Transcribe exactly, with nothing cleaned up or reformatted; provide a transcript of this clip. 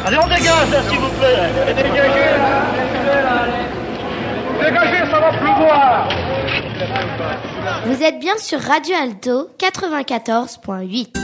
Allez, on dégage, là, s'il vous plaît. Dégagez, là. Dégagez, ça va pleuvoir. Vous êtes bien sur Radio Alto quatre-vingt-quatorze point huit.